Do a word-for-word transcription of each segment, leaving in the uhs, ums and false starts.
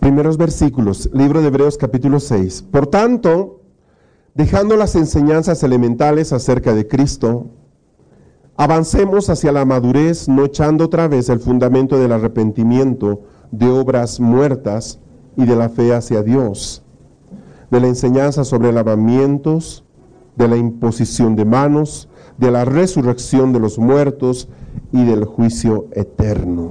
primeros versículos, libro de Hebreos capítulo seis. Por tanto, dejando las enseñanzas elementales acerca de Cristo, avancemos hacia la madurez, no echando otra vez el fundamento del arrepentimiento de obras muertas y de la fe hacia Dios, de la enseñanza sobre lavamientos, de la imposición de manos, de la resurrección de los muertos y del juicio eterno.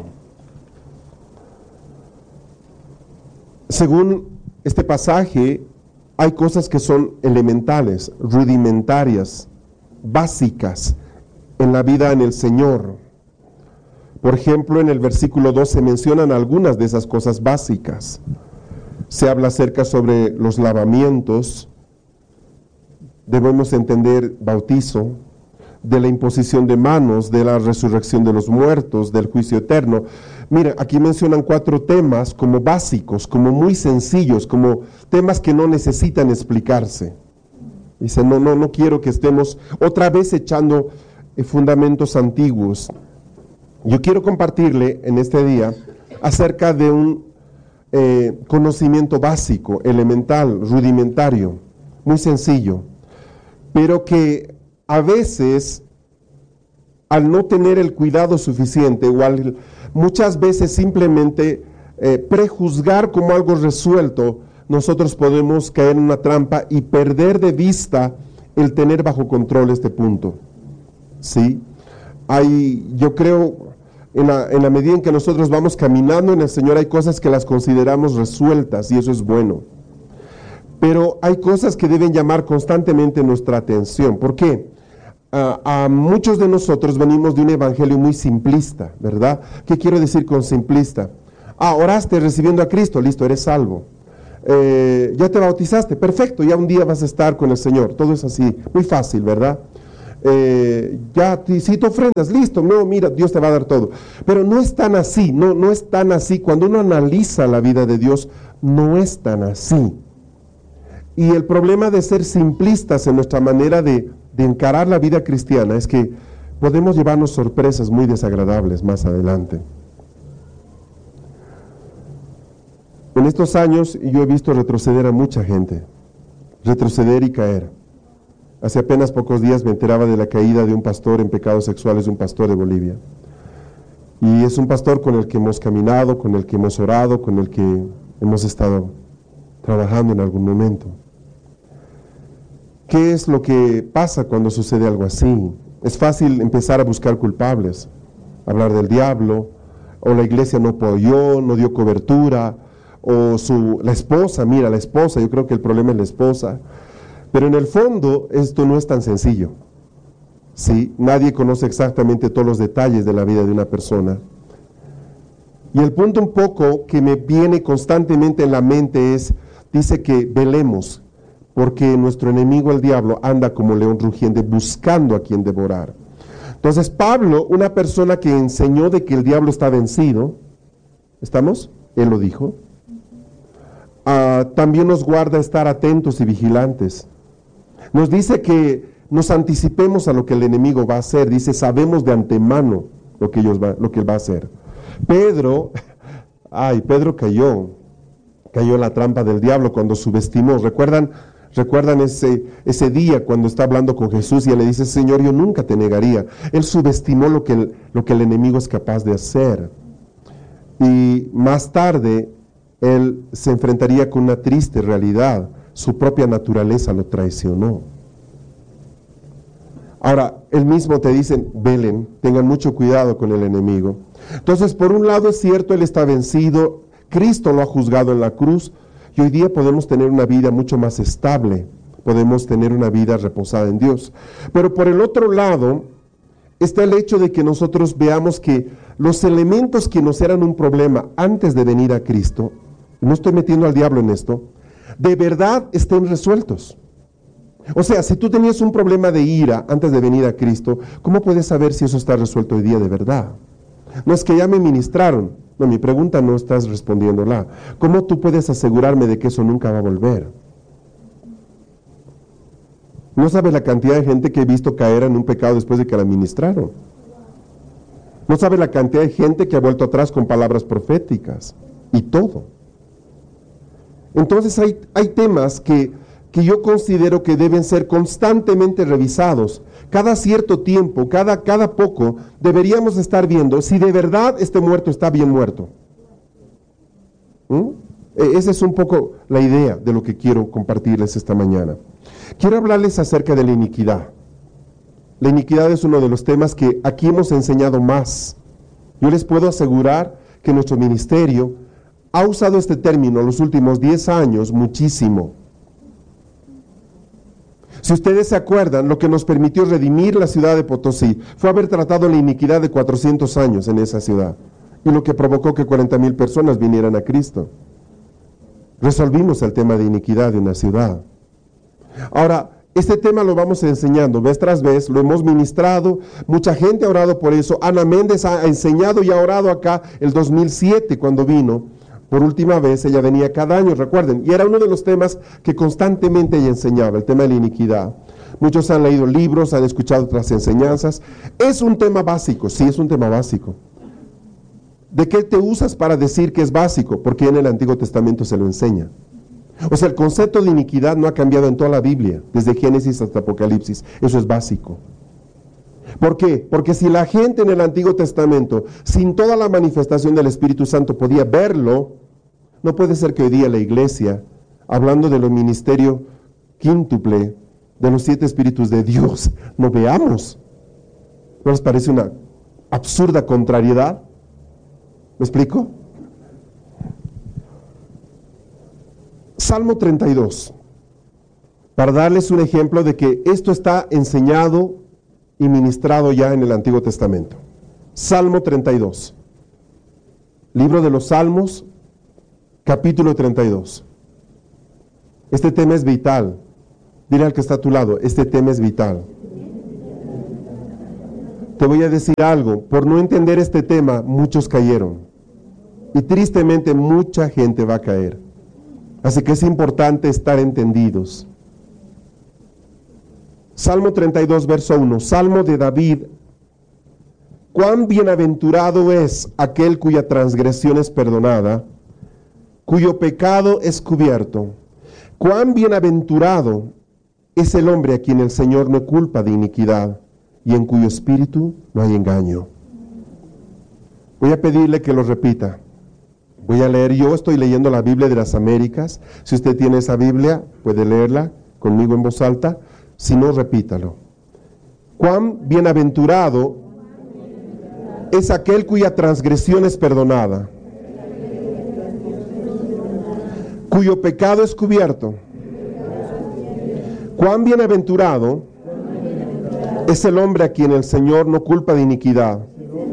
Según este pasaje, hay cosas que son elementales, rudimentarias, básicas en la vida en el Señor. Por ejemplo, en el versículo dos se mencionan algunas de esas cosas básicas. Se habla acerca sobre los lavamientos, debemos entender bautizo, de la imposición de manos, de la resurrección de los muertos, del juicio eterno. Mira, aquí mencionan cuatro temas como básicos, como muy sencillos, como temas que no necesitan explicarse. Dice, no, no, no quiero que estemos otra vez echando eh, fundamentos antiguos. Yo quiero compartirle en este día acerca de un eh, conocimiento básico, elemental, rudimentario, muy sencillo, pero que a veces, al no tener el cuidado suficiente, o al, muchas veces simplemente eh, prejuzgar como algo resuelto, nosotros podemos caer en una trampa y perder de vista el tener bajo control este punto. ¿Sí? Hay, yo creo, en la, en la medida en que nosotros vamos caminando en el Señor, hay cosas que las consideramos resueltas, y eso es bueno. Pero hay cosas que deben llamar constantemente nuestra atención. ¿Por qué? Uh, a muchos de nosotros venimos de un evangelio muy simplista, ¿verdad? ¿Qué quiero decir con simplista? Ah, oraste recibiendo a Cristo, listo, eres salvo. Eh, ya te bautizaste, perfecto, ya un día vas a estar con el Señor. Todo es así, muy fácil, ¿verdad? Eh, ya si te ofrendas, listo, no, mira, Dios te va a dar todo. Pero no es tan así, no, no es tan así. Cuando uno analiza la vida de Dios, no es tan así. Y el problema de ser simplistas en nuestra manera de, de encarar la vida cristiana es que podemos llevarnos sorpresas muy desagradables más adelante. En estos años yo he visto retroceder a mucha gente, retroceder y caer. Hace apenas pocos días me enteraba de la caída de un pastor en pecados sexuales, de un pastor de Bolivia. Y es un pastor con el que hemos caminado, con el que hemos orado, con el que hemos estado trabajando en algún momento. ¿Qué es lo que pasa cuando sucede algo así? Es fácil empezar a buscar culpables, hablar del diablo, o la iglesia no apoyó, no dio cobertura, o su, la esposa, mira, la esposa, yo creo que el problema es la esposa. Pero en el fondo esto no es tan sencillo. ¿Sí? Nadie conoce exactamente todos los detalles de la vida de una persona. Y el punto un poco que me viene constantemente en la mente es, dice que velemos, porque nuestro enemigo el diablo anda como león rugiente buscando a quien devorar. Entonces Pablo, una persona que enseñó de que el diablo está vencido, ¿estamos? Él lo dijo. Uh, también nos guarda estar atentos y vigilantes. Nos dice que nos anticipemos a lo que el enemigo va a hacer. Dice, sabemos de antemano lo que, ellos va, lo que él va a hacer. Pedro, ay, Pedro cayó, cayó en la trampa del diablo cuando subestimó. ¿Recuerdan? ¿Recuerdan ese, ese día cuando está hablando con Jesús y él le dice, Señor, yo nunca te negaría? Él subestimó lo que el, lo que el enemigo es capaz de hacer. Y más tarde, él se enfrentaría con una triste realidad. Su propia naturaleza lo traicionó. Ahora, él mismo te dicen, velen, tengan mucho cuidado con el enemigo. Entonces, por un lado es cierto, él está vencido, Cristo lo ha juzgado en la cruz, y hoy día podemos tener una vida mucho más estable, podemos tener una vida reposada en Dios. Pero por el otro lado, está el hecho de que nosotros veamos que los elementos que nos eran un problema antes de venir a Cristo, no estoy metiendo al diablo en esto, de verdad estén resueltos. O sea, si tú tenías un problema de ira antes de venir a Cristo, ¿cómo puedes saber si eso está resuelto hoy día de verdad? No es que ya me ministraron. No, mi pregunta no estás respondiéndola. ¿Cómo tú puedes asegurarme de que eso nunca va a volver? No sabes la cantidad de gente que he visto caer en un pecado después de que la ministraron. No sabes la cantidad de gente que ha vuelto atrás con palabras proféticas y todo. Entonces hay, hay temas que, que yo considero que deben ser constantemente revisados. Cada cierto tiempo, cada, cada poco, deberíamos estar viendo si de verdad este muerto está bien muerto. ¿Mm? Esa es un poco la idea de lo que quiero compartirles esta mañana. Quiero hablarles acerca de la iniquidad. La iniquidad es uno de los temas que aquí hemos enseñado más. Yo les puedo asegurar que nuestro ministerio ha usado este término los últimos diez años muchísimo. Si ustedes se acuerdan, lo que nos permitió redimir la ciudad de Potosí fue haber tratado la iniquidad de cuatrocientos años en esa ciudad, y lo que provocó que cuarenta mil personas vinieran a Cristo. Resolvimos el tema de iniquidad de una ciudad. Ahora, este tema lo vamos enseñando vez tras vez, lo hemos ministrado, mucha gente ha orado por eso. Ana Méndez ha enseñado y ha orado acá el dos mil siete cuando vino. Por última vez, ella venía cada año, recuerden, y era uno de los temas que constantemente ella enseñaba, el tema de la iniquidad. Muchos han leído libros, han escuchado otras enseñanzas. Es un tema básico, sí, es un tema básico. ¿De qué te usas para decir que es básico? Porque en el Antiguo Testamento se lo enseña. O sea, el concepto de iniquidad no ha cambiado en toda la Biblia, desde Génesis hasta Apocalipsis. Eso es básico. ¿Por qué? Porque si la gente en el Antiguo Testamento, sin toda la manifestación del Espíritu Santo, podía verlo, no puede ser que hoy día la iglesia, hablando de lo ministerio quíntuple, de los siete espíritus de Dios, no veamos. ¿No les parece una absurda contrariedad? ¿Me explico? Salmo treinta y dos, para darles un ejemplo de que esto está enseñado y ministrado ya en el Antiguo Testamento. Salmo treinta y dos, libro de los Salmos, capítulo treinta y dos. Este tema es vital. Dile al que está a tu lado, este tema es vital. Te voy a decir algo, por no entender este tema, muchos cayeron. Y tristemente mucha gente va a caer. Así que es importante estar entendidos. Salmo treinta y dos, verso uno. Salmo de David. Cuán bienaventurado es aquel cuya transgresión es perdonada, cuyo pecado es cubierto. Cuán bienaventurado es el hombre a quien el Señor no culpa de iniquidad y en cuyo espíritu no hay engaño. Voy a pedirle que lo repita. Voy a leer, yo estoy leyendo la Biblia de las Américas. Si usted tiene esa Biblia, puede leerla conmigo en voz alta. Si no, repítalo. Cuán bienaventurado es aquel cuya transgresión es perdonada, cuyo pecado es cubierto. Cuán bienaventurado es el hombre a quien el Señor no culpa de iniquidad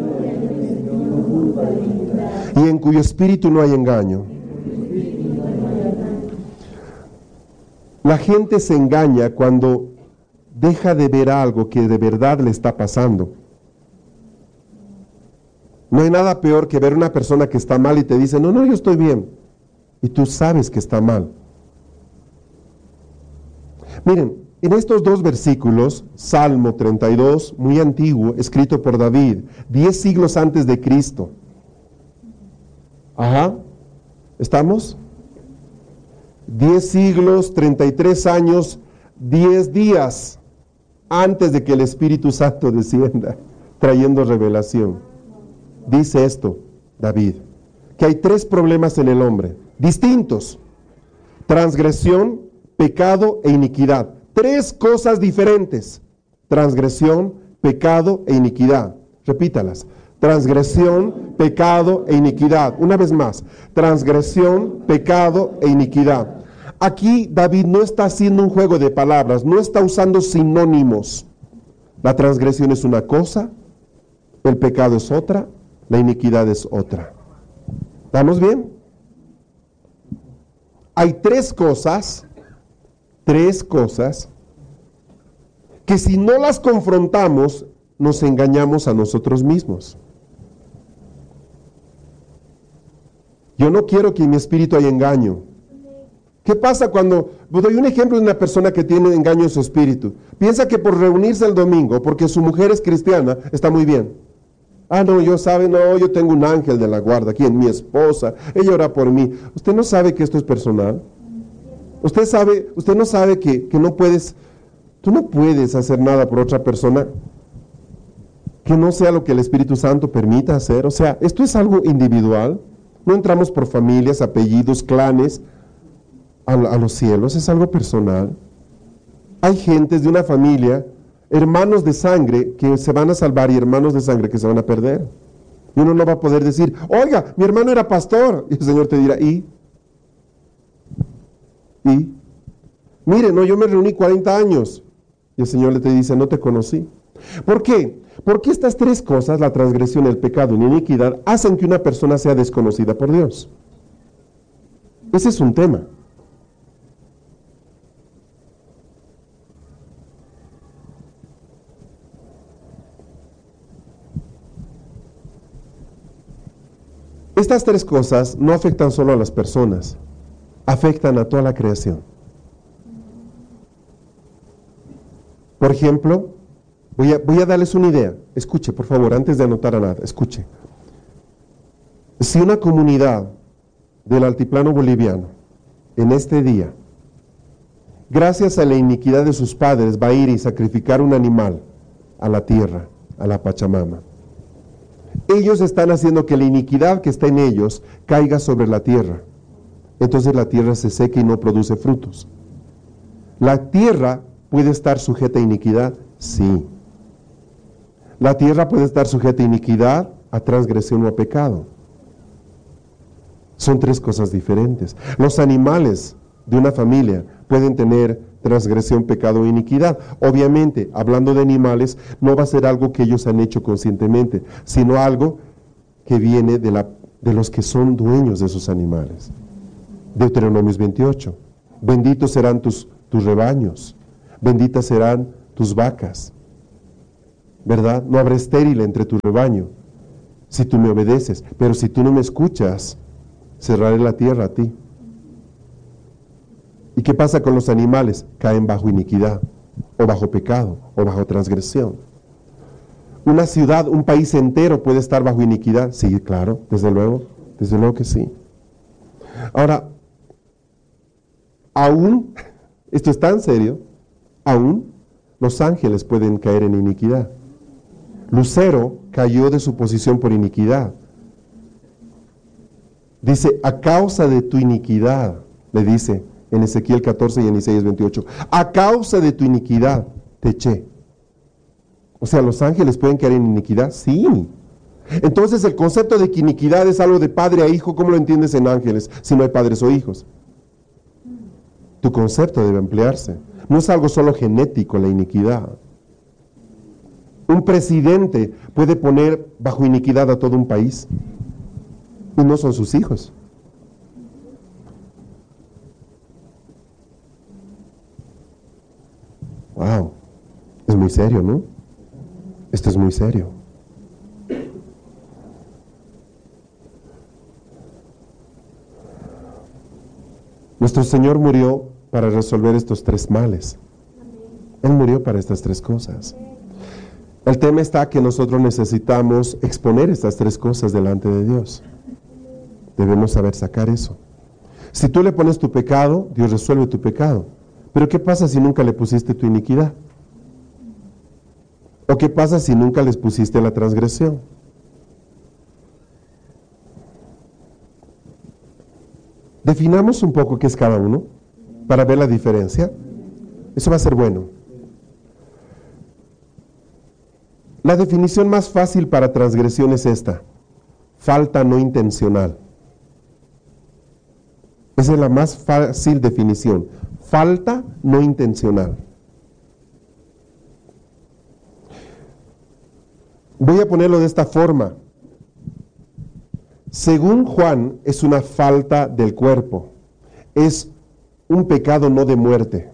y en cuyo espíritu no hay engaño. La gente se engaña cuando deja de ver algo que de verdad le está pasando. No hay nada peor que ver una persona que está mal y te dice, no, no, yo estoy bien. Y tú sabes que está mal. Miren, en estos dos versículos, Salmo treinta y dos, muy antiguo, escrito por David, diez siglos antes de Cristo. Ajá, ¿estamos? Diez siglos, treinta y tres años, diez días antes de que el Espíritu Santo descienda, trayendo revelación. Dice esto, David, que hay tres problemas en el hombre, distintos: transgresión, pecado e iniquidad. Tres cosas diferentes: transgresión, pecado e iniquidad. Repítalas: transgresión, pecado e iniquidad. Una vez más: transgresión, pecado e iniquidad. Aquí David no está haciendo un juego de palabras, no está usando sinónimos. La transgresión es una cosa, el pecado es otra, la iniquidad es otra. ¿Estamos bien? Hay tres cosas, tres cosas, que si no las confrontamos, nos engañamos a nosotros mismos. Yo no quiero que en mi espíritu haya engaño. ¿Qué pasa cuando, pues doy un ejemplo de una persona que tiene engaño en su espíritu? Piensa que por reunirse el domingo, porque su mujer es cristiana, está muy bien. Ah, no, yo sabe, no, yo tengo un ángel de la guarda, ¿quién? Mi esposa, ella ora por mí. ¿Usted no sabe que esto es personal? Usted sabe, usted no sabe que, que no puedes, tú no puedes hacer nada por otra persona que no sea lo que el Espíritu Santo permita hacer. O sea, esto es algo individual. No entramos por familias, apellidos, clanes a, a los cielos. Es algo personal. Hay gentes de una familia, hermanos de sangre que se van a salvar y hermanos de sangre que se van a perder. Y uno no va a poder decir, oiga, mi hermano era pastor. Y el Señor te dirá, ¿y? ¿Y? Mire, no, yo me reuní cuarenta años. Y el Señor le te dice, no te conocí. ¿Por qué? Porque estas tres cosas, la transgresión, el pecado y la iniquidad, hacen que una persona sea desconocida por Dios. Ese es un tema. Estas tres cosas no afectan solo a las personas, afectan a toda la creación. Por ejemplo, voy a, voy a darles una idea. Escuche, por favor, antes de anotar a nada, escuche. Si una comunidad del altiplano boliviano, en este día, gracias a la iniquidad de sus padres, va a ir y sacrificar un animal a la tierra, a la Pachamama, ellos están haciendo que la iniquidad que está en ellos caiga sobre la tierra. Entonces la tierra se seca y no produce frutos. ¿La tierra puede estar sujeta a iniquidad? Sí. La tierra puede estar sujeta a iniquidad, a transgresión o a pecado. Son tres cosas diferentes. Los animales de una familia pueden tener transgresión, pecado e iniquidad. Obviamente, hablando de animales, no va a ser algo que ellos han hecho conscientemente, sino algo que viene de, la, de los que son dueños de esos animales. Deuteronomios veintiocho. Benditos serán tus, tus rebaños, benditas serán tus vacas, ¿verdad? No habrá estéril entre tu rebaño, si tú me obedeces, pero si tú no me escuchas, cerraré la tierra a ti. ¿Y qué pasa con los animales? Caen bajo iniquidad, o bajo pecado, o bajo transgresión. Una ciudad, un país entero puede estar bajo iniquidad. Sí, claro, desde luego, desde luego que sí. Ahora, aún, esto es tan serio, aún los ángeles pueden caer en iniquidad. Lucero cayó de su posición por iniquidad. Dice, a causa de tu iniquidad, le dice en Ezequiel catorce y en Isaías veintiocho, a causa de tu iniquidad te eché. O sea, ¿los ángeles pueden caer en iniquidad? Sí. Entonces el concepto de que iniquidad es algo de padre a hijo, ¿cómo lo entiendes en ángeles si no hay padres o hijos? Tu concepto debe ampliarse. No es algo solo genético la iniquidad. Un presidente puede poner bajo iniquidad a todo un país y no son sus hijos. Wow, es muy serio, ¿no? Esto es muy serio. Nuestro Señor murió para resolver estos tres males. Él murió para estas tres cosas. El tema está que nosotros necesitamos exponer estas tres cosas delante de Dios. Debemos saber sacar eso. Si tú le pones tu pecado, Dios resuelve tu pecado. Pero ¿qué pasa si nunca le pusiste tu iniquidad? ¿O qué pasa si nunca les pusiste la transgresión? Definamos un poco qué es cada uno para ver la diferencia. Eso va a ser bueno. La definición más fácil para transgresión es esta: falta no intencional. Esa es la más fácil definición. Falta no intencional. Voy a ponerlo de esta forma. Según Juan, es una falta del cuerpo. Es un pecado no de muerte.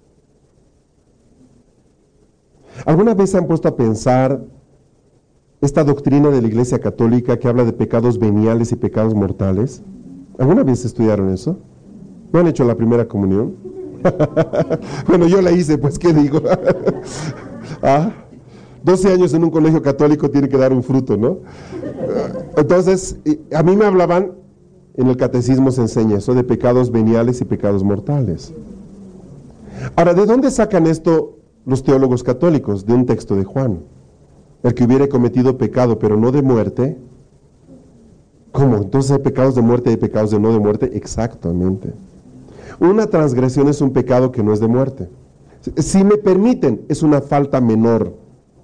¿Alguna vez se han puesto a pensar esta doctrina de la Iglesia Católica que habla de pecados veniales y pecados mortales? ¿Alguna vez estudiaron eso? ¿No han hecho la primera comunión? Bueno, yo la hice, pues, ¿qué digo? ¿Ah? doce años en un colegio católico tiene que dar un fruto, ¿no? Entonces, a mí me hablaban en el catecismo se enseña eso de pecados veniales y pecados mortales. Ahora, ¿de dónde sacan esto los teólogos católicos? De un texto de Juan. El que hubiere cometido pecado, pero no de muerte. ¿Cómo? Entonces hay pecados de muerte y hay pecados de no de muerte. Exactamente. Una transgresión es un pecado que no es de muerte. Si me permiten, es una falta menor.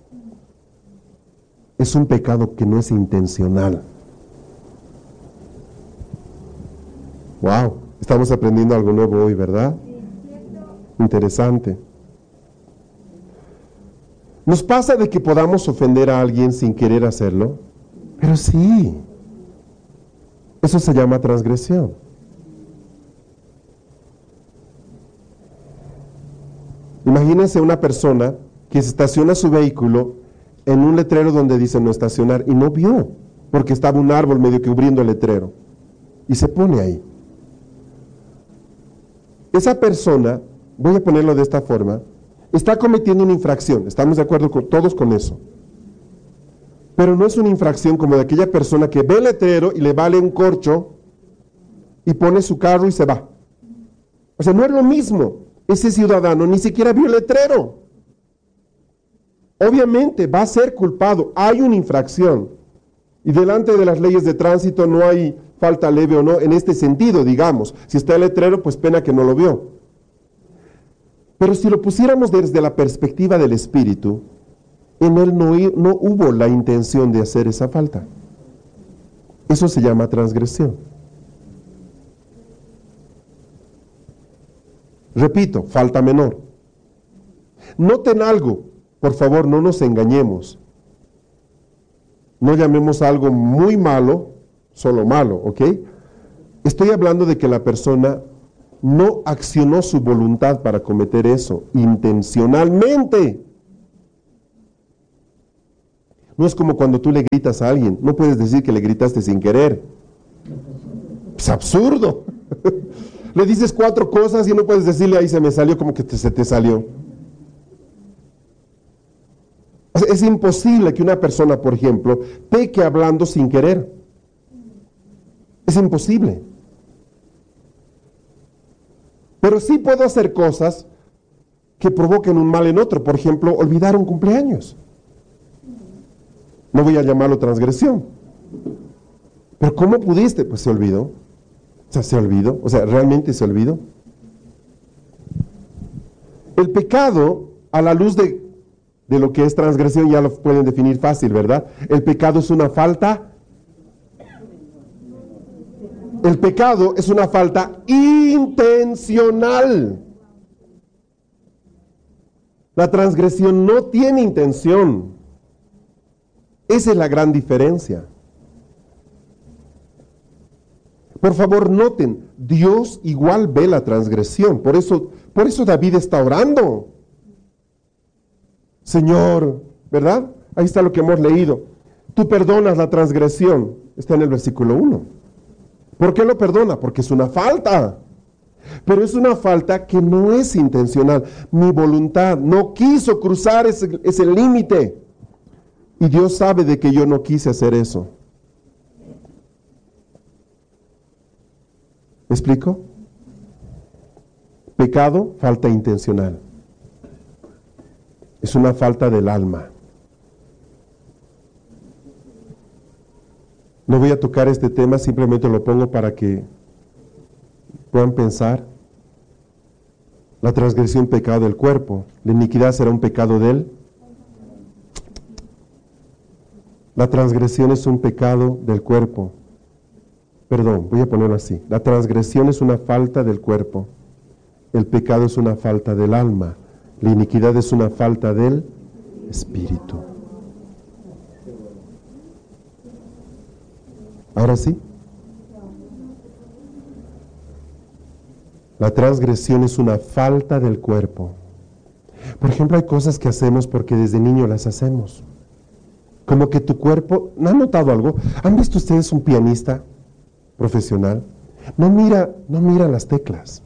Es un pecado que no es intencional. Wow, estamos aprendiendo algo nuevo hoy, ¿verdad? Interesante. ¿Nos pasa de que podamos ofender a alguien sin querer hacerlo? Pero sí. Eso se llama transgresión. Imagínense una persona que se estaciona su vehículo en un letrero donde dice no estacionar y no vio, porque estaba un árbol medio que cubriendo el letrero, y se pone ahí. Esa persona, voy a ponerlo de esta forma, está cometiendo una infracción, estamos de acuerdo con, todos con eso. Pero no es una infracción como de aquella persona que ve el letrero y le vale un corcho y pone su carro y se va. O sea, no es lo mismo. Ese ciudadano ni siquiera vio el letrero. Obviamente va a ser culpado. Hay una infracción. Y delante de las leyes de tránsito no hay falta leve o no, en este sentido, digamos. Si está el letrero, pues pena que no lo vio. Pero si lo pusiéramos desde la perspectiva del Espíritu, en él no, no hubo la intención de hacer esa falta. Eso se llama transgresión. Repito, falta menor. Noten algo, por favor, no nos engañemos. No llamemos algo muy malo, solo malo, ¿ok? Estoy hablando de que la persona no accionó su voluntad para cometer eso intencionalmente. No es como cuando tú le gritas a alguien, no puedes decir que le gritaste sin querer. Es absurdo. Le dices cuatro cosas y no puedes decirle ahí se me salió como que te, se te salió. Es imposible que una persona, por ejemplo, peque hablando sin querer. Es imposible. Pero sí puedo hacer cosas que provoquen un mal en otro. Por ejemplo, olvidar un cumpleaños. No voy a llamarlo transgresión. Pero ¿cómo pudiste? Pues se olvidó. O sea, se olvidó. O sea, realmente se olvidó. El pecado, a la luz de, de lo que es transgresión, ya lo pueden definir fácil, ¿verdad? El pecado es una falta. El pecado es una falta intencional. La transgresión no tiene intención. Esa es la gran diferencia. Por favor, noten, Dios igual ve la transgresión. Por eso, por eso David está orando. Señor, ¿verdad? Ahí está lo que hemos leído. Tú perdonas la transgresión. Está en el versículo uno. ¿Por qué lo perdona? Porque es una falta. Pero es una falta que no es intencional. Mi voluntad no quiso cruzar ese, ese límite. Y Dios sabe de que yo no quise hacer eso. ¿Me explico? Pecado, falta intencional. Es una falta del alma. No voy a tocar este tema, simplemente lo pongo para que puedan pensar. La transgresión, pecado del cuerpo. La iniquidad será un pecado del. La transgresión es un pecado del cuerpo. Perdón, voy a ponerlo así. La transgresión es una falta del cuerpo. El pecado es una falta del alma. La iniquidad es una falta del espíritu. Ahora sí. La transgresión es una falta del cuerpo. Por ejemplo, hay cosas que hacemos porque desde niño las hacemos. Como que tu cuerpo, ¿no han notado algo? ¿Han visto ustedes un pianista profesional? No mira, no mira las teclas.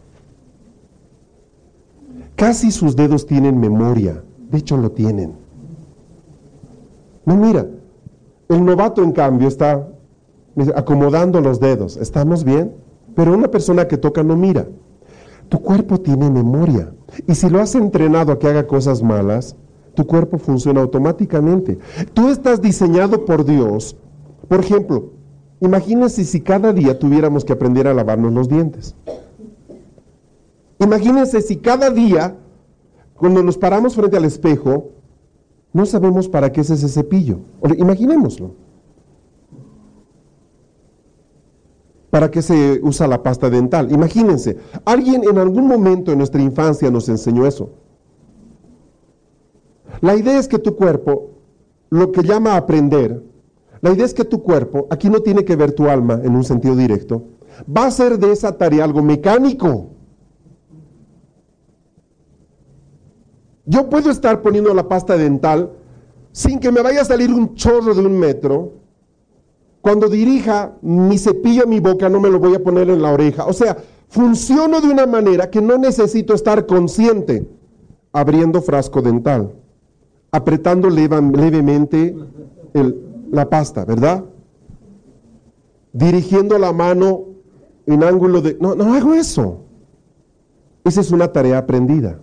Casi sus dedos tienen memoria. De hecho, lo tienen. No mira. El novato, en cambio, está acomodando los dedos. ¿Estamos bien? Pero una persona que toca no mira. Tu cuerpo tiene memoria. Y si lo has entrenado a que haga cosas malas, tu cuerpo funciona automáticamente. Tú estás diseñado por Dios. Por ejemplo, imagínense si cada día tuviéramos que aprender a lavarnos los dientes. Imagínense si cada día, cuando nos paramos frente al espejo, no sabemos para qué es ese cepillo. Imaginémoslo. ¿Para qué se usa la pasta dental? Imagínense, alguien en algún momento en nuestra infancia nos enseñó eso. La idea es que tu cuerpo, lo que llama aprender, la idea es que tu cuerpo, aquí no tiene que ver tu alma en un sentido directo, va a hacer de esa tarea algo mecánico. Yo puedo estar poniendo la pasta dental sin que me vaya a salir un chorro de un metro. Cuando dirija mi cepillo a mi boca, no me lo voy a poner en la oreja. O sea, funciono de una manera que no necesito estar consciente. Abriendo frasco dental, apretando leva, levemente el, la pasta, ¿verdad? Dirigiendo la mano en ángulo de... No, no hago eso. Esa es una tarea aprendida.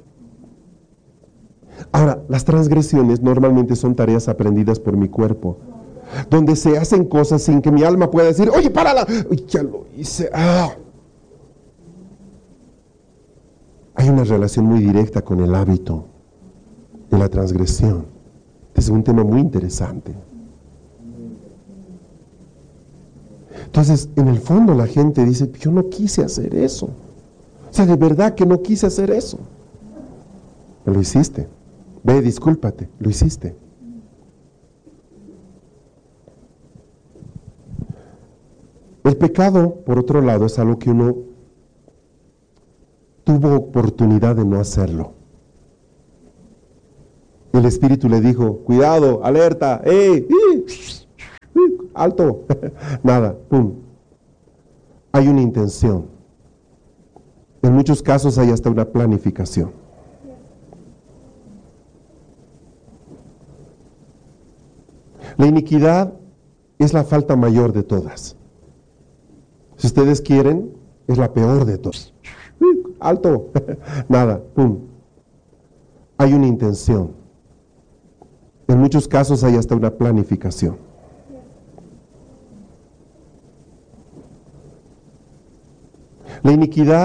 Ahora, las transgresiones normalmente son tareas aprendidas por mi cuerpo, donde se hacen cosas sin que mi alma pueda decir, oye, párala, uy, ya lo hice, ah. Hay una relación muy directa con el hábito de la transgresión. Es un tema muy interesante. Entonces, en el fondo la gente dice, yo no quise hacer eso. O sea, de verdad que no quise hacer eso. Pero lo hiciste. Ve, discúlpate, lo hiciste. El pecado, por otro lado, es algo que uno tuvo oportunidad de no hacerlo. El Espíritu le dijo, cuidado, alerta, ¡eh! ¡eh! ¡Alto! Nada, ¡pum! Hay una intención. En muchos casos hay hasta una planificación. La iniquidad es la falta mayor de todas. Si ustedes quieren, es la peor de todas. Alto, nada, pum. Hay una intención. En muchos casos hay hasta una planificación. La iniquidad